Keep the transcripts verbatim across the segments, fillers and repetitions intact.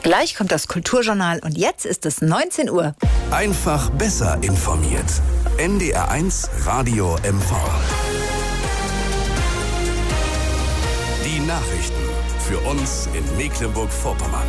Gleich kommt das Kulturjournal und jetzt ist es neunzehn Uhr. Einfach besser informiert. N D R eins Radio M V. Die Nachrichten für uns in Mecklenburg-Vorpommern.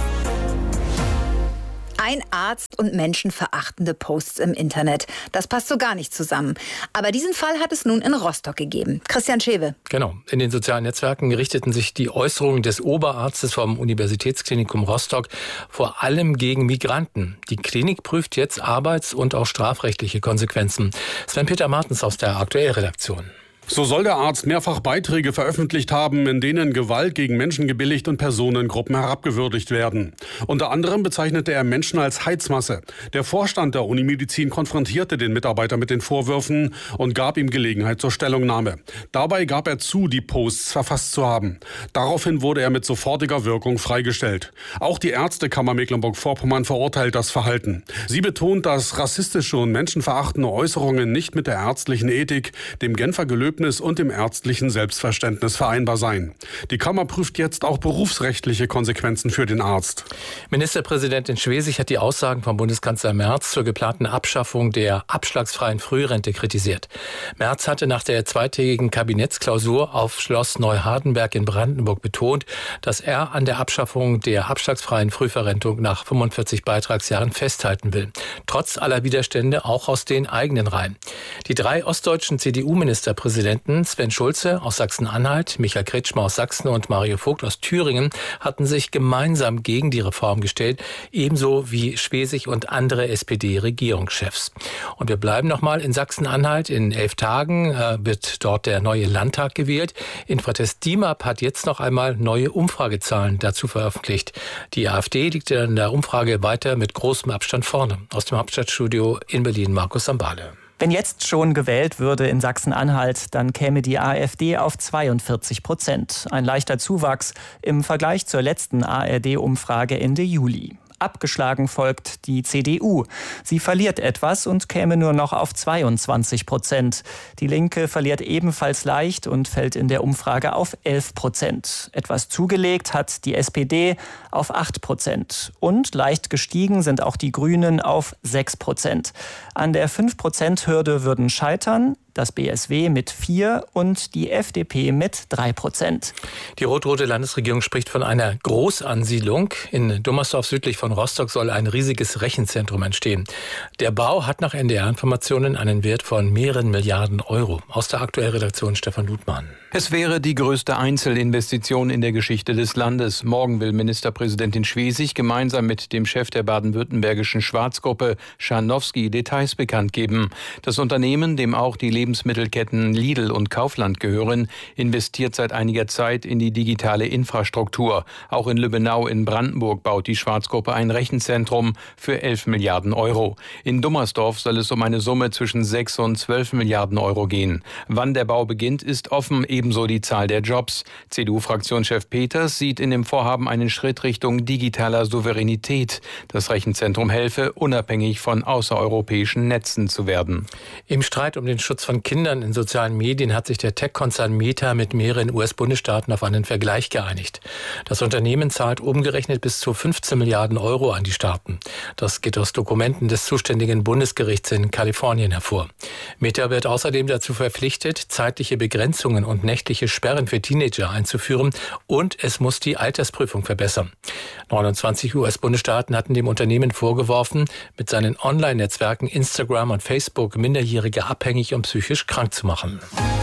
Ein Arzt und menschenverachtende Posts im Internet. Das passt so gar nicht zusammen. Aber diesen Fall hat es nun in Rostock gegeben. Christian Schewe. Genau. In den sozialen Netzwerken richteten sich die Äußerungen des Oberarztes vom Universitätsklinikum Rostock vor allem gegen Migranten. Die Klinik prüft jetzt arbeits- und auch strafrechtliche Konsequenzen. Sven-Peter Martens aus der Aktuell-Redaktion. So soll der Arzt mehrfach Beiträge veröffentlicht haben, in denen Gewalt gegen Menschen gebilligt und Personengruppen herabgewürdigt werden. Unter anderem bezeichnete er Menschen als Heizmasse. Der Vorstand der Unimedizin konfrontierte den Mitarbeiter mit den Vorwürfen und gab ihm Gelegenheit zur Stellungnahme. Dabei gab er zu, die Posts verfasst zu haben. Daraufhin wurde er mit sofortiger Wirkung freigestellt. Auch die Ärztekammer Mecklenburg-Vorpommern verurteilt das Verhalten. Sie betont, dass rassistische und menschenverachtende Äußerungen nicht mit der ärztlichen Ethik, dem Genfer Gelöbnis und dem ärztlichen Selbstverständnis vereinbar sein. Die Kammer prüft jetzt auch berufsrechtliche Konsequenzen für den Arzt. Ministerpräsidentin Schwesig hat die Aussagen von Bundeskanzler Merz zur geplanten Abschaffung der abschlagsfreien Frührente kritisiert. Merz hatte nach der zweitägigen Kabinettsklausur auf Schloss Neuhardenberg in Brandenburg betont, dass er an der Abschaffung der abschlagsfreien Frühverrentung nach fünfundvierzig Beitragsjahren festhalten will. Trotz aller Widerstände auch aus den eigenen Reihen. Die drei ostdeutschen C D U-Ministerpräsidenten Sven Schulze aus Sachsen-Anhalt, Michael Kretschmer aus Sachsen und Mario Vogt aus Thüringen hatten sich gemeinsam gegen die Reform gestellt, ebenso wie Schwesig und andere S P D-Regierungschefs. Und wir bleiben nochmal in Sachsen-Anhalt. In elf Tagen äh, wird dort der neue Landtag gewählt. Infratest DIMAP hat jetzt noch einmal neue Umfragezahlen dazu veröffentlicht. Die AfD liegt in der Umfrage weiter mit großem Abstand vorne. Aus dem Hauptstadtstudio in Berlin, Markus Sambale. Wenn jetzt schon gewählt würde in Sachsen-Anhalt, dann käme die AfD auf zweiundvierzig Prozent. Ein leichter Zuwachs im Vergleich zur letzten A R D-Umfrage Ende Juli. Abgeschlagen folgt die C D U. Sie verliert etwas und käme nur noch auf zweiundzwanzig Prozent. Die Linke verliert ebenfalls leicht und fällt in der Umfrage auf elf Prozent. Etwas zugelegt hat die S P D auf acht Prozent. Und leicht gestiegen sind auch die Grünen auf sechs Prozent. An der fünf Prozent Hürde würden scheitern das B S W mit vier und die F D P mit drei Prozent. Die rot-rote Landesregierung spricht von einer Großansiedlung. In Dummersdorf südlich von Rostock soll ein riesiges Rechenzentrum entstehen. Der Bau hat nach N D R-Informationen einen Wert von mehreren Milliarden Euro. Aus der Aktuell-Redaktion Stefan Ludmann. Es wäre die größte Einzelinvestition in der Geschichte des Landes. Morgen will Ministerpräsidentin Schwesig gemeinsam mit dem Chef der baden-württembergischen Schwarzgruppe Scharnowski Details bekannt geben. Das Unternehmen, dem auch die Lebensmittelketten Lidl und Kaufland gehören, investiert seit einiger Zeit in die digitale Infrastruktur. Auch in Lübbenau in Brandenburg baut die Schwarzgruppe ein Rechenzentrum für elf Milliarden Euro. In Dummersdorf soll es um eine Summe zwischen sechs und zwölf Milliarden Euro gehen. Wann der Bau beginnt, ist offen, ebenso die Zahl der Jobs. C D U-Fraktionschef Peters sieht in dem Vorhaben einen Schritt Richtung digitaler Souveränität. Das Rechenzentrum helfe, unabhängig von außereuropäischen Netzen zu werden. Im Streit um den Schutz von Kindern in sozialen Medien hat sich der Tech-Konzern Meta mit mehreren U S-Bundesstaaten auf einen Vergleich geeinigt. Das Unternehmen zahlt umgerechnet bis zu fünfzehn Milliarden Euro an die Staaten. Das geht aus Dokumenten des zuständigen Bundesgerichts in Kalifornien hervor. Meta wird außerdem dazu verpflichtet, zeitliche Begrenzungen und nächtliche Sperren für Teenager einzuführen und es muss die Altersprüfung verbessern. neunundzwanzig U S-Bundesstaaten hatten dem Unternehmen vorgeworfen, mit seinen Online-Netzwerken Instagram und Facebook Minderjährige abhängig und psychisch krank zu machen.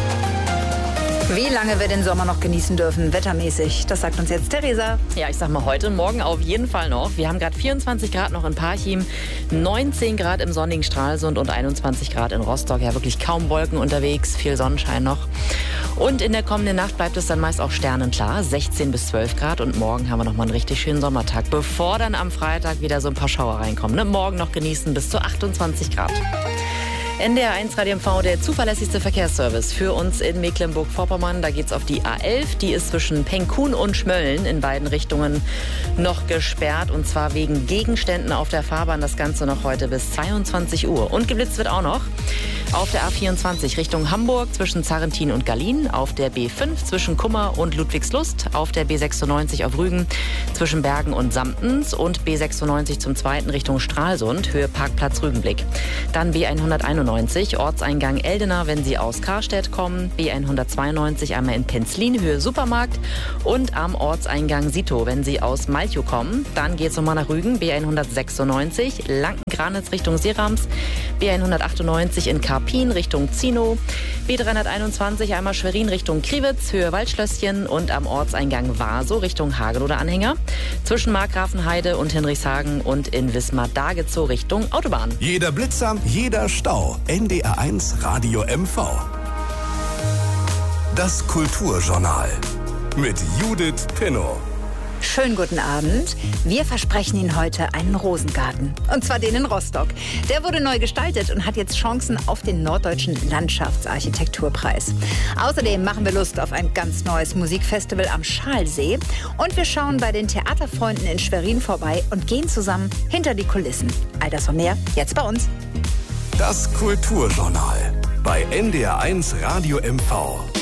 Wie lange wir den Sommer noch genießen dürfen, wettermäßig, das sagt uns jetzt Theresa. Ja, ich sag mal heute und morgen auf jeden Fall noch. Wir haben gerade vierundzwanzig Grad noch in Parchim, neunzehn Grad im sonnigen Stralsund und einundzwanzig Grad in Rostock. Ja, wirklich kaum Wolken unterwegs, viel Sonnenschein noch. Und in der kommenden Nacht bleibt es dann meist auch sternenklar, sechzehn bis zwölf Grad. Und morgen haben wir noch mal einen richtig schönen Sommertag, bevor dann am Freitag wieder so ein paar Schauer reinkommen. Ne? Morgen noch genießen bis zu achtundzwanzig Grad. N D R eins Radio M V, der zuverlässigste Verkehrsservice für uns in Mecklenburg-Vorpommern. Da geht's auf die A elf. Die ist zwischen Penkhuhn und Schmölln in beiden Richtungen noch gesperrt. Und zwar wegen Gegenständen auf der Fahrbahn. Das Ganze noch heute bis zweiundzwanzig Uhr. Und geblitzt wird auch noch auf der A vierundzwanzig Richtung Hamburg zwischen Zarrentin und Gallien. Auf der B fünf zwischen Kummer und Ludwigslust. Auf der B sechsundneunzig auf Rügen zwischen Bergen und Samtens. Und B sechsundneunzig zum zweiten Richtung Stralsund, Höhe Parkplatz Rügenblick. Dann B hunderteinundneunzig, Ortseingang Eldena, wenn Sie aus Karstedt kommen. B hundertzweiundneunzig einmal in Penzlin, Höhe Supermarkt. Und am Ortseingang Sito, wenn Sie aus Malchow kommen. Dann geht es nochmal nach Rügen, B hundertsechsundneunzig, Lanken-Granitz Richtung Serams. B hundertachtundneunzig in Karpin Richtung Zino. B dreihunderteinundzwanzig einmal Schwerin Richtung Kriwitz, Höhe Waldschlösschen. Und am Ortseingang Vaso Richtung Hagel oder Anhänger. Zwischen Markgrafenheide und Hinrichshagen und in Wismar-Dagezow Richtung Autobahn. Jeder Blitzer, jeder Stau. N D R eins Radio M V. Das Kulturjournal mit Judith Pinnow. Schönen guten Abend. Wir versprechen Ihnen heute einen Rosengarten. Und zwar den in Rostock. Der wurde neu gestaltet und hat jetzt Chancen auf den Norddeutschen Landschaftsarchitekturpreis. Außerdem machen wir Lust auf ein ganz neues Musikfestival am Schalsee. Und wir schauen bei den Theaterfreunden in Schwerin vorbei und gehen zusammen hinter die Kulissen. All das und mehr jetzt bei uns. Das Kulturjournal bei N D R eins Radio M V.